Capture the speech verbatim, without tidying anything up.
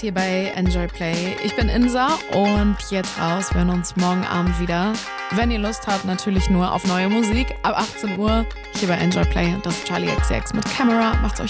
Hier bei Enjoy Play. Ich bin Insa und jetzt raus. Wir hören uns morgen Abend wieder. Wenn ihr Lust habt, natürlich nur auf neue Musik. Ab achtzehn Uhr hier bei Enjoy Play. Das ist Charlie X C X mit Camera. Macht's euch